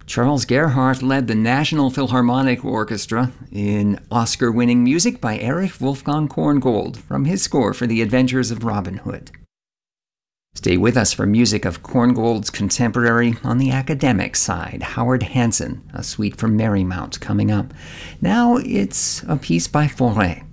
Charles Gerhardt led the National Philharmonic Orchestra in Oscar-winning music by Erich Wolfgang Korngold from his score for The Adventures of Robin Hood. Stay with us for music of Korngold's contemporary on the academic side, Howard Hanson, a suite from Marymount coming up. Now it's a piece by Fauré.